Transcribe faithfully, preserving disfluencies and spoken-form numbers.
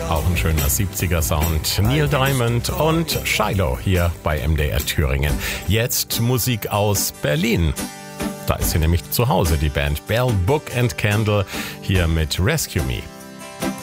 Auch ein schöner siebziger-Sound. Neil Diamond und Shiloh hier bei M D R Thüringen. Jetzt Musik aus Berlin. Da ist sie nämlich zu Hause, die Band Bell, Book and Candle, hier mit Rescue Me.